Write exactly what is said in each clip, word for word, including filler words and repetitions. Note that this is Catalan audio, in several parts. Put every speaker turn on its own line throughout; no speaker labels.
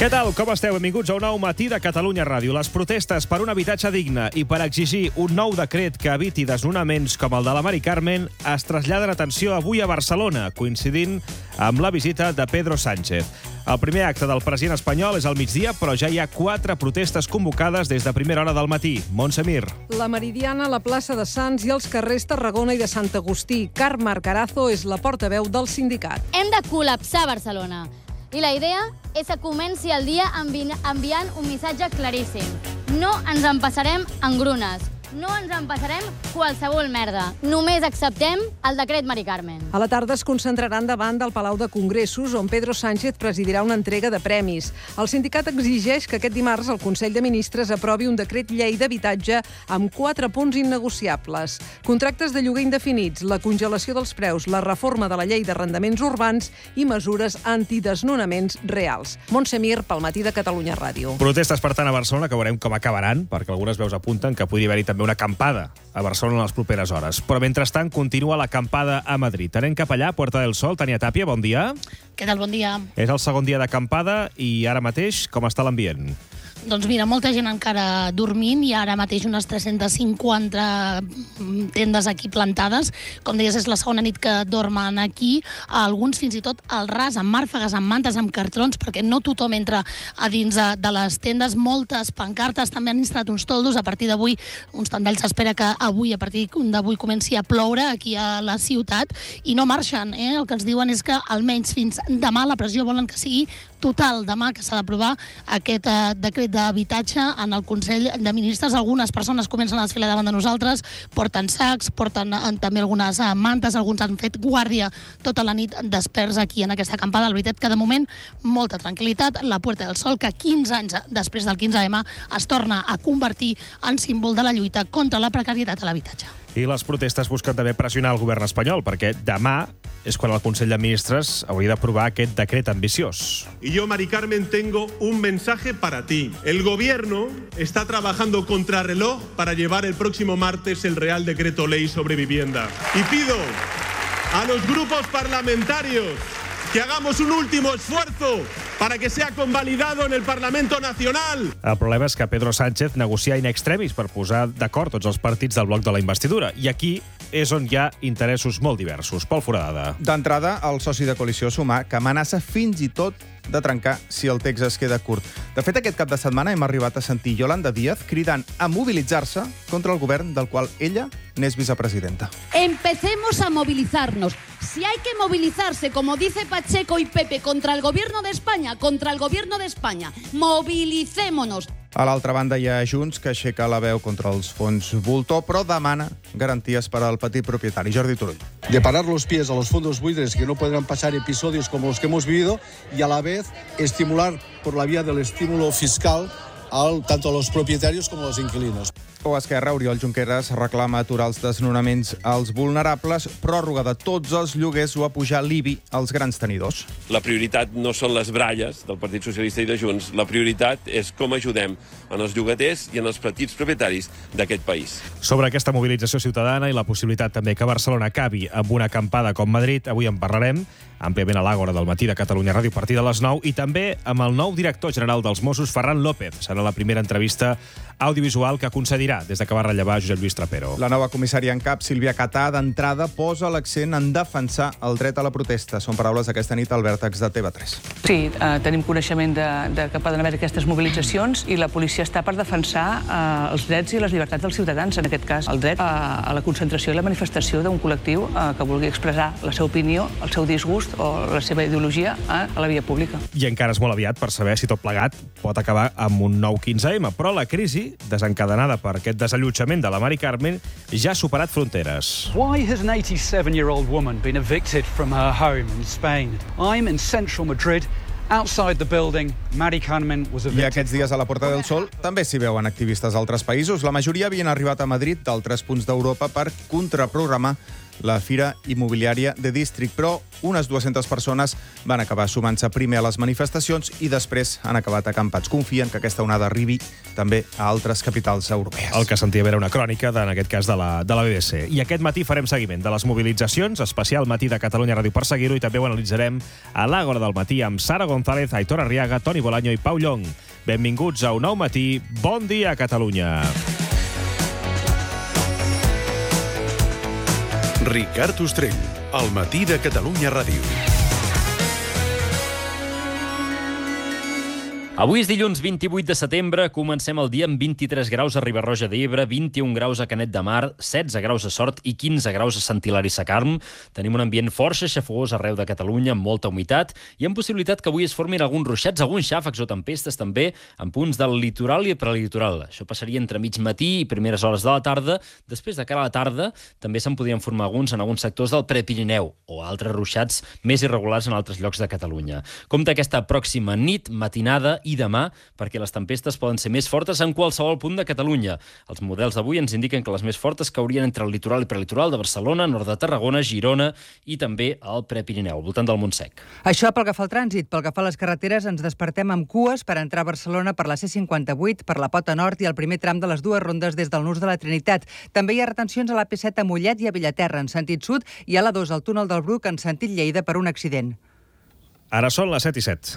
Què tal? Com esteu? Benvinguts a un nou matí de Catalunya Ràdio. Les protestes per un habitatge digne i per exigir un nou decret que eviti desnonaments com el de la Mari Carmen es traslladen atenció avui a Barcelona, coincidint amb la visita de Pedro Sánchez. El primer acte del president espanyol és al migdia, però ja hi ha quatre protestes convocades des de primera hora del matí. Montse Mir.
La Meridiana, la plaça de Sants i els carrers Tarragona i de Sant Agustí. Carme Arcarazo és la portaveu del sindicat.
Hem de col·lapsar Barcelona. I la idea és que comenci el dia envi enviant un missatge claríssim. No ens empassarem engrunes. No ens empassarem qualsevol merda. Només acceptem el decret Mari Carmen.
A la tarda es concentraran davant del Palau de Congressos, on Pedro Sánchez presidirà una entrega de premis. El sindicat exigeix que aquest dimarts el Consell de Ministres aprovi un decret llei d'habitatge amb quatre punts innegociables. Contractes de lloguer indefinits, la congelació dels preus, la reforma de la llei d'arrendaments urbans i mesures antidesnonaments reals. Montse Mir, pel matí de Catalunya Ràdio.
Protestes, per tant, a Barcelona, que veurem com acabaran, perquè algunes veus apunten que podria haver-hi també una acampada a Barcelona en les properes hores. Però, mentrestant, continua l'acampada a Madrid. Anem cap allà, Puerta del Sol. Tània Tàpia, bon dia.
Què tal? Bon dia.
És el segon dia d'acampada i ara mateix com està l'ambient?
Doncs mira, molta gent encara dormint i ara mateix unes tres-centes cinquanta tendes aquí plantades. Com deies, és la segona nit que dormen aquí. Alguns fins i tot al ras, amb màrfegues, amb mantes, amb cartrons, perquè no tothom entra a dins de les tendes. Moltes pancartes, també han instal·lat uns toldos. A partir d'avui, uns tendals s'espera que avui, a partir d'avui, comenci a ploure aquí a la ciutat i no marxen. Eh? El que ens diuen és que almenys fins demà la pressió volen que sigui total. Demà que s'ha d'aprovar aquest eh, decret d'habitatge en el Consell de Ministres. Algunes persones comencen a desfilar davant de nosaltres, porten sacs, porten eh, també algunes eh, mantes, alguns han fet guàrdia tota la nit desperts aquí en aquesta acampada. La veritat que de moment molta tranquil·litat. La Puerta del Sol, que quinze anys després del quinze ema es torna a convertir en símbol de la lluita contra la precarietat a l'habitatge.
I les protestes busquen també pressionar el govern espanyol, perquè demà és quan el Consell de Ministres hauria d'aprovar aquest decret ambiciós.
Y yo, Mari Carmen, tengo un mensaje para ti. El gobierno está trabajando contrarreloj para llevar el próximo martes el Real Decreto Ley sobre vivienda. Y pido a los grupos parlamentarios que hagamos un último esfuerzo para que sea convalidado en el Parlamento Nacional.
El problema és que Pedro Sánchez negocia in extremis per posar d'acord tots els partits del bloc de la investidura. I aquí és on hi ha interessos molt diversos. Pol Foradada.
D'entrada, el soci de coalició Sumar, que amenaça fins i tot de trencar si el text es queda curt. De fet, aquest cap de setmana hem arribat a sentir Yolanda Díaz cridant a mobilitzar-se contra el govern del qual ella n'és vicepresidenta.
Empecemos a movilizarnos. Si hay que movilizarse, como dice Pacheco y Pepe, contra el gobierno de España, contra el gobierno de España, movilicémonos.
A l'altra banda hi ha Junts, que aixeca la veu contra els fons voltor, però demana garanties per al petit propietari. Jordi Turull.
De parar los pies a los fondos buitres, que no podrán pasar episodios como los que hemos vivido, y a la vez estimular por la vía del estímulo fiscal al, tanto a los propietarios como a los inquilinos.
O Esquerra, Oriol Junqueras reclama aturar els desnonaments als vulnerables, pròrroga de tots els lloguers o apujar l'I B I als grans tenidors.
La prioritat no són les bralles del Partit Socialista i de Junts. La prioritat és com ajudem en els llogaters i en els petits propietaris d'aquest país.
Sobre aquesta mobilització ciutadana i la possibilitat també que Barcelona acabi amb una acampada com Madrid, avui en parlarem àmpliament a l'Àgora del matí de Catalunya Ràdio a partir de les nou i també amb el nou director general dels Mossos, Ferran López. Serà la primera entrevista audiovisual que concedirà des de que va rellevar Josep Lluís Trapero.
La nova comissària en cap, Sílvia Catà, d'entrada posa l'accent en defensar el dret a la protesta. Són paraules aquesta nit al vèrtex de T V tres.
Sí, eh, tenim coneixement de, de que poden haver aquestes mobilitzacions i la policia està per defensar eh, els drets i les llibertats dels ciutadans, en aquest cas el dret a, a la concentració i la manifestació d'un col·lectiu eh, que vulgui expressar la seva opinió, el seu disgust o la seva ideologia eh, a la via pública.
I encara és molt aviat per saber si tot plegat pot acabar amb un nou quinze ema, però la crisi desencadenada per aquest desallotjament de la Mari Carmen ja ha superat fronteres.
Why has an eighty-seven-year-old woman been evicted from her home in Spain? I'm in central Madrid. Outside the building, Mari Carmen was evicted.
I aquests dies a la Porta del Sol també s'hi veuen activistes d'altres països. La majoria havien arribat a Madrid d'altres punts d'Europa per contraprogramar la Fira Immobiliària de District, però unes dues-centes persones van acabar sumant-se primer a les manifestacions i després han acabat acampats. Confien que aquesta onada arribi també a altres capitals europees.
El que sentíem era una crònica, en aquest cas, de la, de la B B C. I aquest matí farem seguiment de les mobilitzacions, especial matí de Catalunya Ràdio per seguir-ho, i també ho analitzarem a l'Àgora del matí amb Sara González, Aitor Arriaga, Toni Bolaño i Pau Llong. Benvinguts a un nou matí. Bon dia, Catalunya.
Ricard Ostrell, al matí de Catalunya Ràdio.
Avui és dilluns vint-i-vuit de setembre, comencem el dia amb vint-i-tres graus a Riba-roja d'Ebre, vint-i-un graus a Canet de Mar, setze graus a Sort i quinze graus a Sant Hilari Sacalm. Tenim un ambient força xafogós arreu de Catalunya, amb molta humitat, i amb possibilitat que avui es formin alguns ruixats, alguns xàfecs o tempestes també, en punts del litoral i prelitoral. Això passaria entre mig matí i primeres hores de la tarda. Després de cara a la tarda també se'n podrien formar alguns en alguns sectors del Prepirineu o altres ruixats més irregulars en altres llocs de Catalunya. Compte aquesta pròxima nit, matinada i demà, perquè les tempestes poden ser més fortes en qualsevol punt de Catalunya. Els models d'avui ens indiquen que les més fortes caurien entre el litoral i prelitoral de Barcelona, nord de Tarragona, Girona i també al Prepirineu, al voltant del Montsec.
Això pel que fa al trànsit. Pel que fa a les carreteres, ens despertem amb cues per entrar a Barcelona per la C cinquanta-vuit, per la Pota Nord i el primer tram de les dues rondes des del Nus de la Trinitat. També hi ha retencions a la P set a Mollet i a Villaterra, en sentit sud, i a la dos al túnel del Bruc, en sentit Lleida, per un accident.
Ara són les set i set.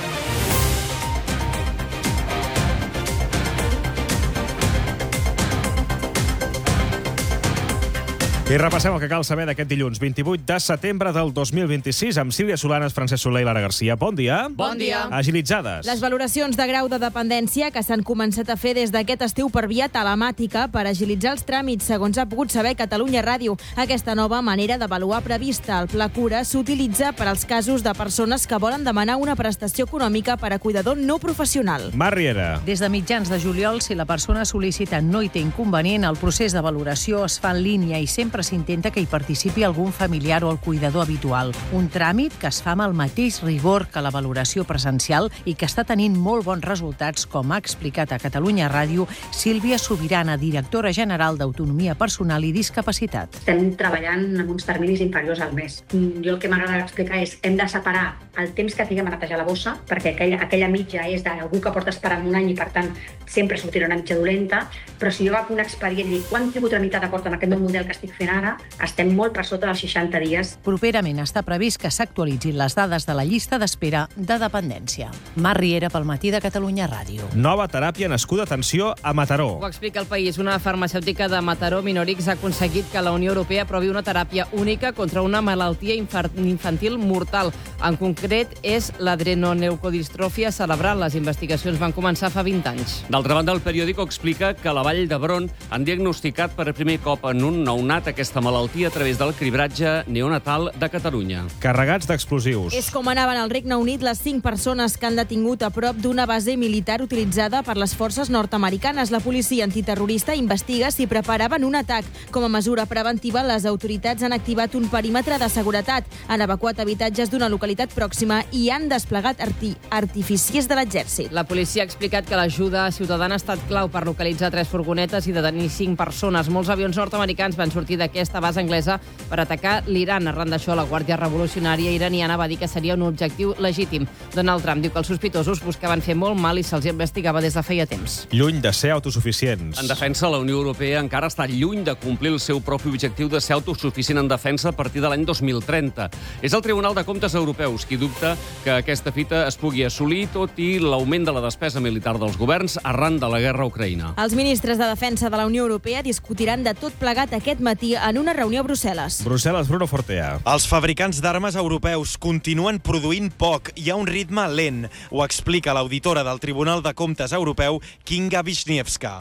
I repassem el que cal saber d'aquest dilluns, vint-i-vuit de setembre del dos mil vint-i-sis, amb Sílvia Solanes, Francesc Soler i Lara Garcia. Bon dia.
Bon dia.
Agilitzades.
Les valoracions de grau de dependència que s'han començat a fer des d'aquest estiu per via telemàtica per agilitzar els tràmits, segons ha pogut saber Catalunya Ràdio. Aquesta nova manera d'avaluar prevista al Pla Cura s'utilitza per als casos de persones que volen demanar una prestació econòmica per a cuidador no professional.
Mar Riera.
Des de mitjans de juliol, si la persona sol·licita no hi té inconvenient, el procés de valoració es fa en línia i sempre s'intenta que hi participi algun familiar o el cuidador habitual. Un tràmit que es fa amb el mateix rigor que la valoració presencial i que està tenint molt bons resultats, com ha explicat a Catalunya Ràdio Sílvia Sobirana, directora general d'Autonomia Personal i Discapacitat.
Estem treballant amb uns terminis inferiors al mes. Jo el que m'agrada explicar és hem de separar el temps que tinguem a netejar la bossa, perquè aquella, aquella mitja és d'algú que porta esperant un any i, per tant, sempre sortirà una mitja dolenta, però si jo agafo un expedient i dic quant tinc tramitat d'acord amb aquest nou model que estic fent ara, estem molt per sota dels seixanta dies.
Properament està previst que s'actualitzin les dades de la llista d'espera de dependència. Mar Riera pel matí de Catalunya Ràdio.
Nova teràpia nascuda, atenció, a Mataró.
Ho explica El País. Una farmacèutica de Mataró, Minorix, ha aconseguit que la Unió Europea aprovi una teràpia única contra una malaltia infantil mortal. En concret, és l'adrenoleucodistròfia cerebral. Les investigacions van començar fa vint anys.
D'altra banda, el periòdico explica que a la Vall d'Hebron han diagnosticat per primer cop en un nounat aquesta malaltia a través del cribratge neonatal de Catalunya.
Carregats d'explosius.
És com anaven al Regne Unit les cinc persones que han detingut a prop d'una base militar utilitzada per les forces nord-americanes. La policia antiterrorista investiga si preparaven un atac. Com a mesura preventiva, les autoritats han activat un perímetre de seguretat, han evacuat habitatges d'una localitat pròxima i han desplegat arti artificiers de l'exèrcit.
La policia ha explicat que l'ajuda ciutadana ha estat clau per localitzar tres furgonetes i detenir cinc persones. Molts avions nord-americans van sortir d'aquesta base anglesa per atacar l'Iran. Arran d'això, la Guàrdia Revolucionària iraniana va dir que seria un objectiu legítim. Donald Trump diu que els sospitosos buscaven fer molt mal i se'ls investigava des de feia temps.
Lluny de ser autosuficients.
En defensa, la Unió Europea encara està lluny de complir el seu propi objectiu de ser autosuficient en defensa a partir de l'any dos mil trenta. És el Tribunal de Comptes Europeus qui dubta que aquesta fita es pugui assolir, tot i l'augment de la despesa militar dels governs arran de la guerra a Ucraïna.
Els ministres de Defensa de la Unió Europea discutiran de tot plegat aquest matí en una reunió a Brussel·les.
Brussel·les, Bruno Fortea.
Els fabricants d'armes europeus continuen produint poc i a un ritme lent. Ho explica l'auditora del Tribunal de Comptes Europeu, Kinga Wisniewska.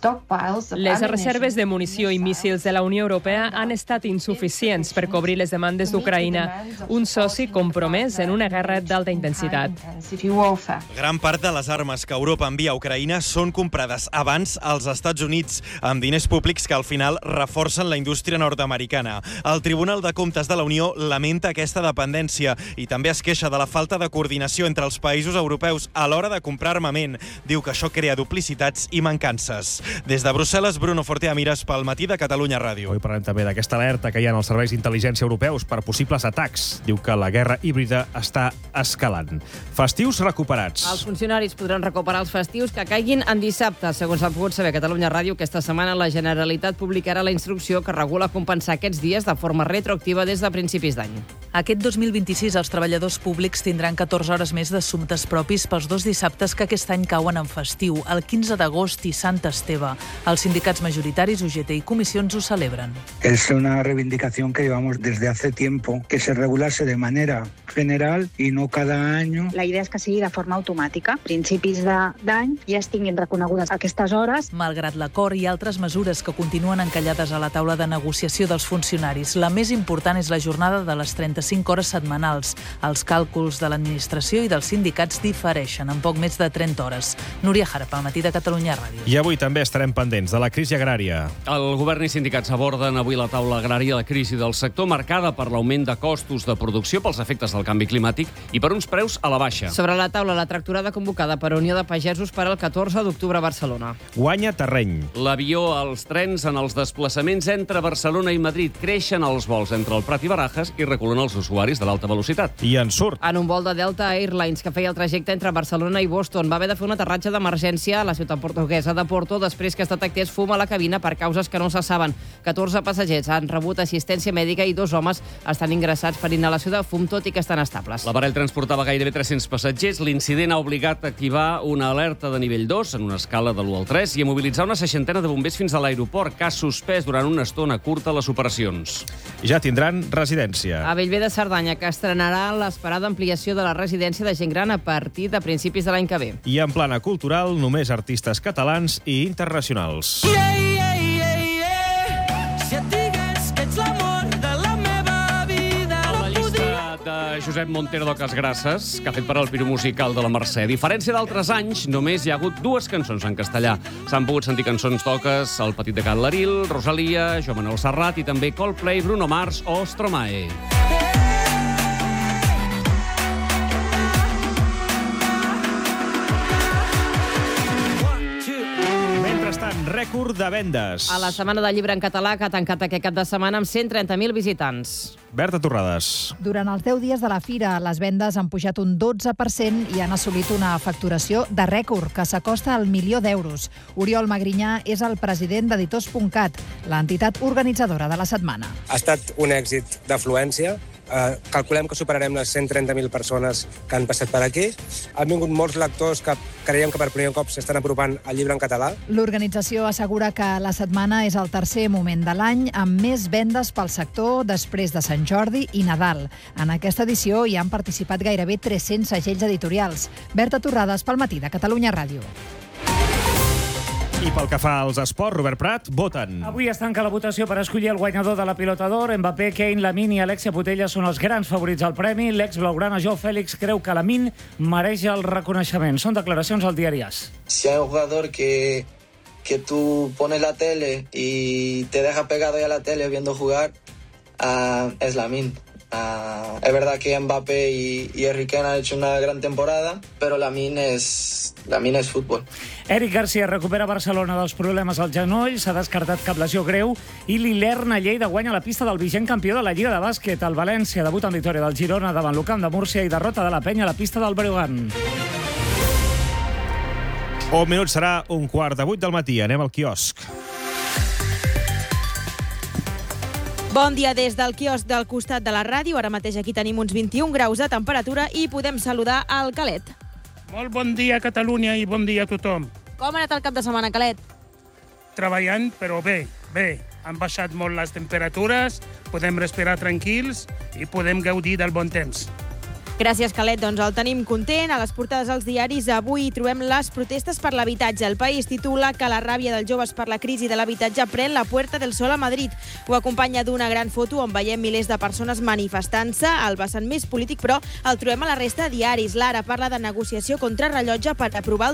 Les reserves de munició i míssils de la Unió Europea han estat insuficients per cobrir les demandes d'Ucraïna, un soci compromès en una guerra d'alta intensitat.
Gran part de les armes que Europa envia a Ucraïna són comprades abans als Estats Units, amb diners públics que al final reforcen la indústria indústria nord-americana. El Tribunal de Comptes de la Unió lamenta aquesta dependència i també es queixa de la falta de coordinació entre els països europeus a l'hora de comprar armament. Diu que això crea duplicitats i mancances. Des de Brussel·les, Bruno Fortea-Mires pel Matí de Catalunya Ràdio.
Avui parlem també d'aquesta alerta que hi ha en els serveis d'intel·ligència europeus per possibles atacs. Diu que la guerra híbrida està escalant. Festius recuperats.
Els funcionaris podran recuperar els festius que caiguin en dissabte. Segons ha pogut saber Catalunya Ràdio, aquesta setmana la Generalitat publicarà la instrucció que regula compensar aquests dies de forma retroactiva des de principis d'any.
Aquest dos mil vint-i-sis els treballadors públics tindran catorze hores més d'assumptes propis pels dos dissabtes que aquest any cauen en festiu, el quinze d'agost i Sant Esteve. Els sindicats majoritaris, U G T i comissions ho celebren.
Es una reivindicación que llevamos desde hace tiempo, que se regulase de manera general i no cada any.
La idea és que sigui de forma automàtica. A principis d'any ja estiguin reconegudes aquestes hores.
Malgrat l'acord i altres mesures que continuen encallades a la taula de negociació dels funcionaris, la més important és la jornada de les trenta-cinc hores setmanals. Els càlculs de l'administració i dels sindicats difereixen en poc més de trenta hores. Núria Jara, pel Matí de Catalunya Ràdio.
I avui també estarem pendents de la crisi agrària.
El govern i sindicats aborden avui la taula agrària, la crisi del sector marcada per l'augment de costos de producció pels efectes del canvi climàtic i per uns preus a la baixa.
Sobre la taula, la tractorada convocada per Unió de Pagesos per al catorze d'octubre a Barcelona.
Guanya terreny.
L'avió, els trens en els desplaçaments entre Barcelona i Madrid. Creixen els vols entre el Prat i Barajas i reculen els usuaris de l'alta velocitat.
I en surt.
En un vol de Delta Airlines que feia el trajecte entre Barcelona i Boston va haver de fer un aterratge d'emergència a la ciutat portuguesa de Porto després que es detectés fum a la cabina per causes que no se saben. catorze passatgers han rebut assistència mèdica i dos homes estan ingressats per inhalació de fum, tot i que estan estables.
L'aparell transportava gairebé tres-cents passatgers. L'incident ha obligat a activar una alerta de nivell dos en una escala de l'u al tres i a mobilitzar una seixantena de bombers fins a l'aeroport, que ha suspès durant una estona curta les operacions.
Ja tindran residència.
A Bellver de Cerdanya, que estrenarà l'esperada ampliació de la residència de gent gran a partir de principis de l'any que ve.
I en plana cultural, només artistes catalans i internacionals.
Yeah, yeah, yeah, yeah. Si et digués que ets l'amor de la meva vida...
A la llista de Josep Montero de Casgrasses, que ha fet per al Piru Musical de la Mercè. A diferència d'altres anys, només hi ha hagut dues cançons en castellà. S'han pogut sentir cançons d'Oques, El petit de Cal Laril, Rosalia, Joan Manuel Serrat i també Coldplay, Bruno Mars o Stromae.
Rècord de vendes.
A la Setmana del Llibre en Català, que ha tancat aquest cap de setmana amb cent trenta mil visitants.
Berta Torrades.
Durant els deu dies de la fira, les vendes han pujat un dotze per cent i han assolit una facturació de rècord, que s'acosta al milió d'euros. Oriol Magrinyà és el president d'Editors punt cat, l'entitat organitzadora de la setmana.
Ha estat un èxit d'afluència. Uh, calculem que superarem les cent trenta mil persones que han passat per aquí. Han vingut molts lectors que creiem que per primer cop s'estan apropant al llibre en català.
L'organització assegura que la setmana és el tercer moment de l'any amb més vendes pel sector després de Sant Jordi i Nadal. En aquesta edició hi han participat gairebé tres-cents segells editorials. Berta Torrades, pel Matí de Catalunya Ràdio.
I pel que fa als esports, Robert Prat, voten.
Avui es tanca la votació per escollir el guanyador de la Pilota d'Or. Mbappé, Kane, Lamine i Alexia Putellas són els grans favorits al premi. L'ex-blaugrana Joao Félix creu que Lamine mereix el reconeixement. Són declaracions al diari AS.
Si hay un jugador que, que tú pones la tele y te deja pegado ya a la tele viendo jugar, uh, es Lamine. Uh, es verdad que Mbappé y, y Harry Kane han hecho una gran temporada, pero Lamine es, Lamine es fútbol.
Eric Garcia recupera Barcelona dels problemes al genoll, s'ha descartat cap lesió greu, i l'Ilerna Lleida guanya la pista del vigent campió de la Lliga de Bàsquet. El València debuta en victòria del Girona davant l'Ucamp de Múrcia i derrota de la Penya a la pista del Breogán.
Un minut serà un quart de vuit del matí. Anem al quiosc.
Bon dia des del quiosc del costat de la ràdio. Ara mateix aquí tenim uns vint-i-un graus de temperatura i podem saludar al Calet.
Molt bon dia, Catalunya, i bon dia a tothom.
Com ha anat el cap de setmana, Calet?
Treballant, però bé, bé. Han baixat molt les temperatures, podem respirar tranquils i podem gaudir del bon temps.
Gràcies, Calet. Doncs el tenim content. A les portades dels diaris avui trobem les protestes per l'habitatge. El País titula que la ràbia dels joves per la crisi de l'habitatge pren la Puerta del Sol a Madrid. Ho acompanya d'una gran foto on veiem milers de persones manifestant-se. Al vessant més polític, però, el trobem a la resta de diaris. L'Ara parla de negociació contra rellotge per aprovar el